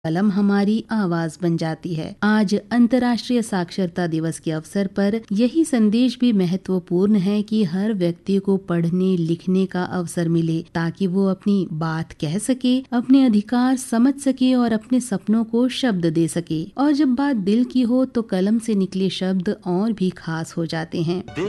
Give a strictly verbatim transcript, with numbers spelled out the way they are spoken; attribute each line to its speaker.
Speaker 1: कलम हमारी आवाज बन जाती है। आज अंतर्राष्ट्रीय साक्षरता दिवस के अवसर पर यही संदेश भी महत्वपूर्ण है कि हर व्यक्ति को पढ़ने लिखने का अवसर मिले ताकि वो अपनी बात कह सके, अपने अधिकार समझ सके और अपने सपनों को शब्द दे सके। और जब बात दिल की हो तो कलम से निकले शब्द और भी खास हो जाते हैं।